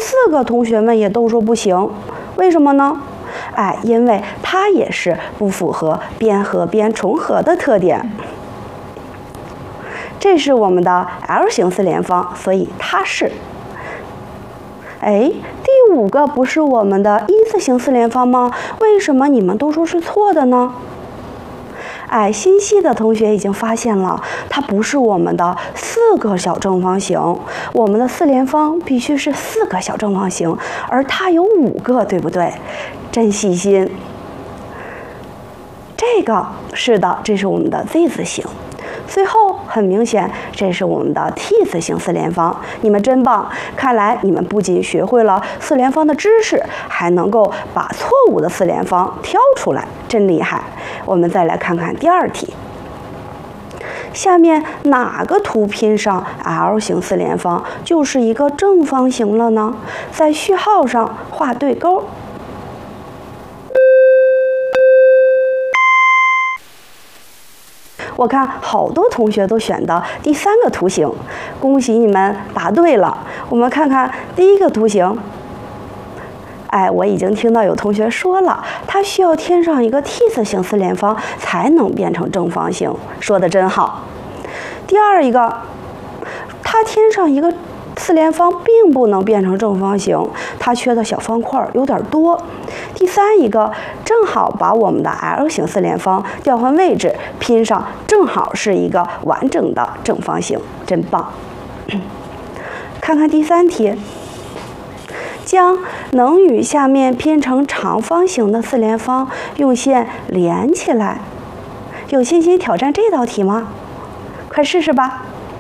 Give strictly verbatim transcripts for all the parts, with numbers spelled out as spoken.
四个同学们也都说不行，为什么呢？哎，因为它也是不符合边和边重合的特点。这是我们的 L 型四连方，所以它是。哎，第五个不是我们的一字形四连方吗？为什么你们都说是错的呢？哎，心细的同学已经发现了，它不是我们的四个小正方形。我们的四连方必须是四个小正方形，而它有五个，对不对？真细心。这个是的，这是我们的 Z 字形。最后，很明显，这是我们的 T 字形四连方。你们真棒！看来你们不仅学会了四连方的知识，还能够把错误的四连方挑出来，真厉害！我们再来看看第二题。下面哪个图拼上 L 型四连方就是一个正方形了呢？在序号上画对勾。我看好多同学都选的第三个图形，恭喜你们答对了。我们看看第一个图形。哎，我已经听到有同学说了，它需要添上一个 T 字形四连方才能变成正方形，说的真好。第二一个，它添上一个四连方并不能变成正方形，它缺的小方块有点多。第三一个，正好把我们的 L 型四连方调换位置拼上，正好是一个完整的正方形，真棒。看看第三题，将能与下面拼成长方形的四连方用线连起来。有信心挑战这道题吗？快试试吧。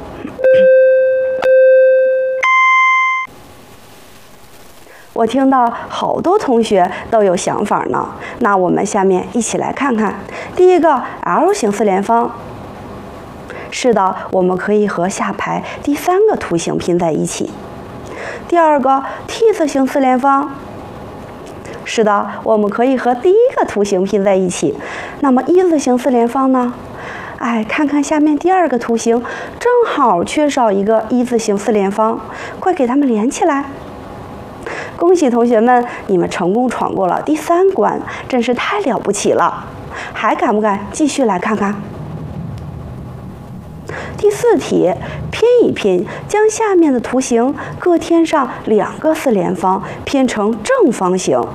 我听到好多同学都有想法呢，那我们下面一起来看看。第一个 L 型四连方，是的，我们可以和下排第三个图形拼在一起。第二个 T 字形四连方，是的，我们可以和第一个图形拼在一起。那么一字形四连方呢？哎，看看下面第二个图形，正好缺少一个一字形四连方，快给它们连起来。恭喜同学们，你们成功闯过了第三关，真是太了不起了！还敢不敢继续来看看？第四题，拼一拼，将下面的图形各添上两个四连方，拼成正方形。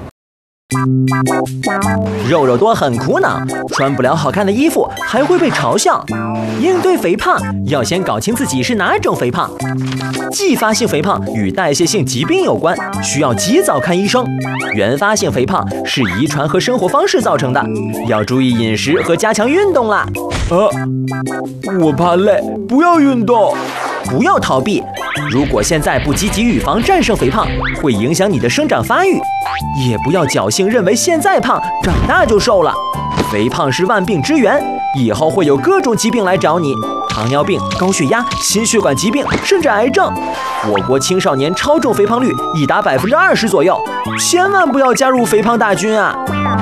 肉肉多很苦恼，穿不了好看的衣服还会被嘲笑。应对肥胖，要先搞清自己是哪种肥胖。继发性肥胖与代谢性疾病有关，需要及早看医生。原发性肥胖是遗传和生活方式造成的，要注意饮食和加强运动啦。 呃，我怕累，不要运动。 不要逃避，如果现在不积极预防战胜肥胖，会影响你的生长发育。也不要侥幸认为现在胖，长大就瘦了。肥胖是万病之源，以后会有各种疾病来找你，糖尿病、高血压、心血管疾病，甚至癌症。我国青少年超重肥胖率已达百分之二十左右，千万不要加入肥胖大军啊！